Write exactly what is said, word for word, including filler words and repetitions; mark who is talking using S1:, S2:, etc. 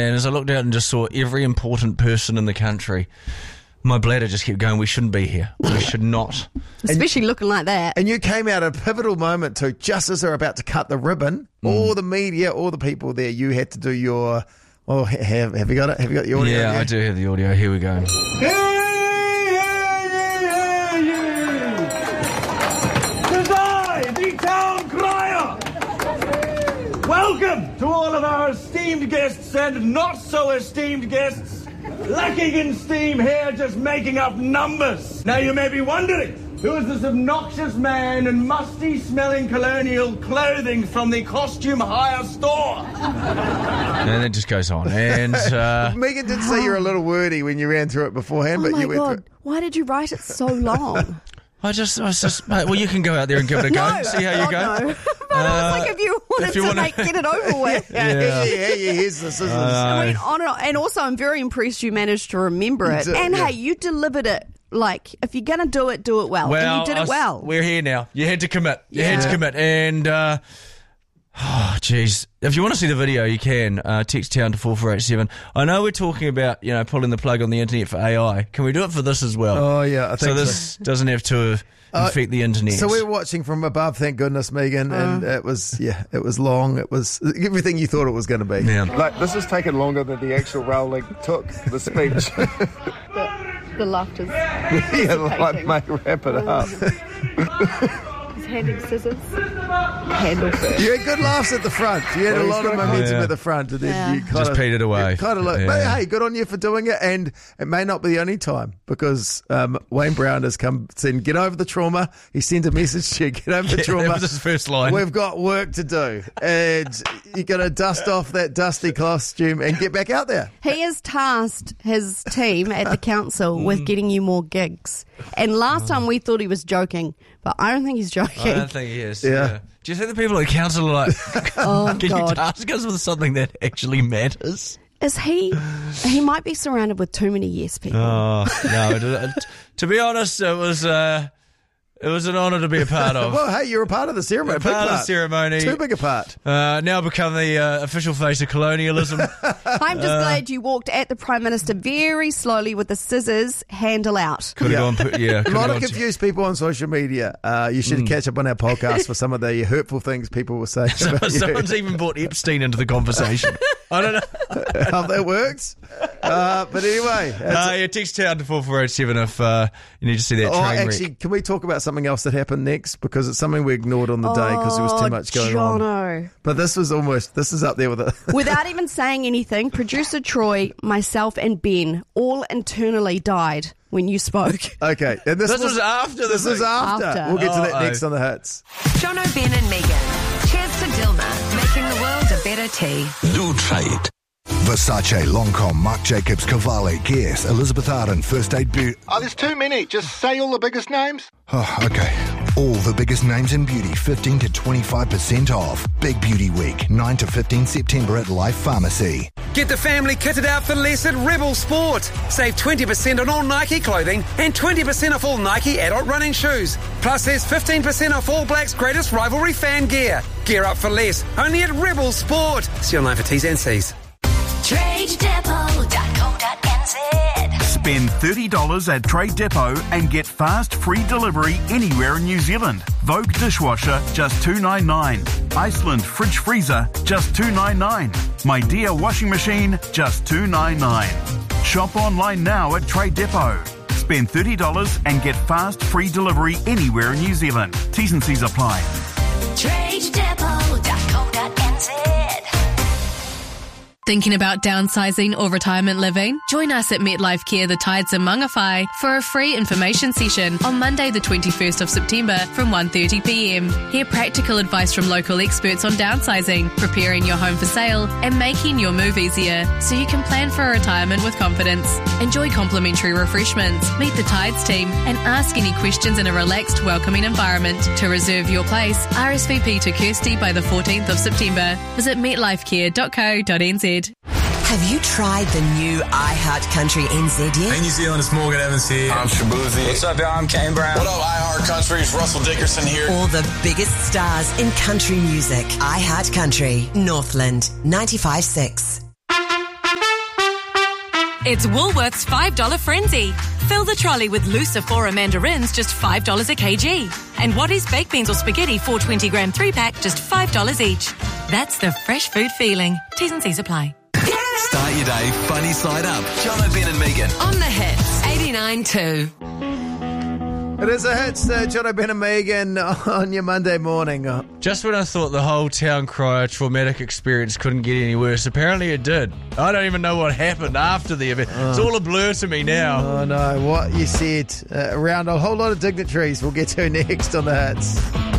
S1: and as I looked out and just saw every important person in the country, my bladder just kept going, we shouldn't be here. We should not.
S2: Especially and, looking like that.
S3: And you came out at a pivotal moment too, just as they're about to cut the ribbon. Mm. All the media, all the people there, you had to do your... Oh, have, have you got it? Have you got the audio?
S1: Yeah,
S3: there?
S1: I do have the audio. Here we go.
S4: Welcome to all of our esteemed guests and not so esteemed guests. Lacking in steam here, just making up numbers. Now you may be wondering, who is this obnoxious man in musty smelling colonial clothing from the costume hire store?
S1: And it just goes on. And uh,
S3: Megan did say you're a little wordy when you ran through it beforehand,
S2: oh
S3: but
S2: my
S3: you went
S2: God.
S3: through it.
S2: Why did you write it so long?
S1: I just, I was just, well, you can go out there and give it a go.
S2: No,
S1: See how you
S2: God,
S1: go.
S2: No. But I was like, if you wanted
S1: if you
S2: to
S1: wanna-
S2: make, get it over with.
S3: Yeah, yeah, yeah, yeah, here's the scissors.
S2: I went on and on. And also, I'm very impressed you managed to remember it.
S3: You did,
S2: and
S3: yeah.
S2: hey, you delivered it. Like, if you're going to do it, do it well.
S1: Well,
S2: and you did
S1: I
S2: it
S1: s-
S2: well.
S1: We're here now. You had to commit. You had to
S2: Yeah.
S1: commit. And, uh, oh, jeez. If you want to see the video, you can. Uh, text town to four four eight seven. I know we're talking about, you know, pulling the plug on the internet for A I. Can we do it for this as well?
S3: Oh, yeah, I think
S1: so.
S3: so.
S1: this doesn't have to infect the internet.
S3: So we're watching from above, thank goodness, Megan, and it was, yeah, it was long. It was everything you thought it was going to be.
S1: Yeah.
S5: Like, this has taken longer than the actual rolling took, the speech.
S2: The laughter's
S5: Yeah, like, mate, wrap it up.
S2: He's handing scissors. Handle first.
S3: You had good laughs at the front. You had
S5: Well,
S3: a
S5: he's
S3: lot of
S5: got a-
S3: momentum
S1: Yeah.
S3: at the front, and then
S2: Yeah.
S3: you kind
S1: Just
S3: of
S1: petered away.
S3: Kind of like,
S1: Yeah.
S3: but hey, good on you for doing it, and it may not be the only time because um, Wayne Brown has come saying, "Get over the trauma." He sent a message to you, "Get over the
S1: Yeah,
S3: trauma."
S1: that was his first line.
S3: We've got work to do, and you're going to dust off that dusty costume and get back out there.
S2: He has tasked his team at the council with getting you more gigs. And last time we thought he was joking, but I don't think he's joking.
S1: I don't think he is.
S3: Yeah.
S1: Yeah. Do you think the people at the council are like,
S2: Oh,
S1: can you
S2: God.
S1: task us with something that actually matters?
S2: Is he? He might be surrounded with too many yes people.
S1: Oh, no. It, it, to be honest, it was uh, it was an honour to be a part of.
S3: Well, hey, you're a part of the ceremony.
S1: A
S3: a big
S1: part of the
S3: part.
S1: ceremony.
S3: Too big a part.
S1: Uh, now become the uh, official face of colonialism.
S2: I'm just glad you walked at the Prime Minister very slowly with the scissors handle out.
S1: Could have
S3: Yeah.
S1: gone, yeah.
S3: A
S1: could've
S3: lot of
S1: gone to-
S3: confused people on social media. Uh, you should catch up on our podcast for some of the hurtful things people were saying about you.
S1: Someone's even brought Epstein into the conversation. I don't know.
S3: How that works. Uh, but anyway. that's-
S1: Uh, yeah, text town to four four eight seven if uh, you need to see that
S3: oh,
S1: train
S3: actually,
S1: wreck.
S3: can we talk about something else that happened next? Because it's something we ignored on the day because there was too much going on.
S2: Jono.
S3: But this was almost, this is up there with it.
S2: Without even saying anything, producer Troy, myself, and Ben all internally died when you spoke.
S3: Okay. And this,
S1: This was after the
S3: This was
S1: thing.
S3: after.
S2: After.
S3: We'll get to that
S1: Uh-oh.
S3: next on the hits.
S6: Jono, Ben and Megan. Cheers to Dilma, making the world a better tea.
S7: New trade.
S8: Versace, Lancome, Marc Jacobs, Cavalli, Guess, Elizabeth Arden, First Aid Beauty.
S5: Oh, there's too many. Just say all the biggest names.
S8: Oh, okay. All the biggest names in beauty, fifteen to twenty-five percent off. Big Beauty Week, nine to fifteen September at Life Pharmacy.
S9: Get the family kitted out for less at Rebel Sport. Save twenty percent on all Nike clothing and twenty percent off all Nike adult running shoes. Plus, there's fifteen percent off All Blacks' greatest rivalry fan gear. Gear up for less, only at Rebel Sport. See online for T's and C's.
S6: trade depot dot co dot n z.
S10: Spend thirty dollars at Trade Depot and get fast free delivery anywhere in New Zealand. Vogue dishwasher, just two dollars and ninety-nine cents. Iceland fridge freezer, just two dollars and ninety-nine cents. My Dear washing machine, just two dollars and ninety-nine cents. Shop online now at Trade Depot. Spend thirty dollars and get fast free delivery anywhere in New Zealand. T's and C's apply.
S6: trade depot dot co dot n z.
S11: Thinking about downsizing or retirement living? Join us at MetLife Care, the Tides in Mangawhai for a free information session on Monday the twenty-first of September from one thirty p m. Hear practical advice from local experts on downsizing, preparing your home for sale and making your move easier so you can plan for a retirement with confidence. Enjoy complimentary refreshments, meet the Tides team and ask any questions in a relaxed, welcoming environment. To reserve your place, R S V P to Kirsty by the fourteenth of September. Visit met life care dot co dot n z.
S6: Have you tried the new iHeart Country N Z yet?
S12: Hey, New Zealand, it's Morgan Evans here.
S7: I'm Shabuzi.
S12: What's up, y'all? I'm Kane Brown.
S7: What up, iHeart Country? It's Russell Dickerson here.
S6: All the biggest stars in country music. iHeart Country, Northland, ninety-five point six.
S13: It's Woolworth's five dollar Frenzy. Fill the trolley with Lucifora mandarins, just five dollars a kg. And Waddy's baked beans or spaghetti, four twenty gram three pack, just five dollars each. That's the fresh food feeling. T's and C's apply.
S14: Start your day funny side up. John O'Ben and Megan.
S6: On the Hits, eighty-nine two.
S3: It is a hits, uh, John O'Ben and Megan on your Monday morning. Uh,
S1: Just when I thought the whole town crier traumatic experience couldn't get any worse, apparently it did. I don't even know what happened after the event.
S3: Oh.
S1: It's all a blur to me now.
S3: Oh no, what you said uh, around a whole lot of dignitaries we'll get to next on the hits.